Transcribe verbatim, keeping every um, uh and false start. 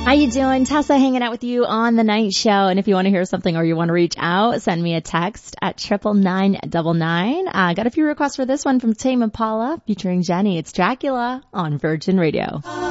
How you doing? Tessa hanging out with you on the night show. And if you want to hear something or you want to reach out, send me a text at triple nine double nine. I uh, got a few requests for this one from Tame Impala featuring Jenny. It's Dracula on Virgin Radio.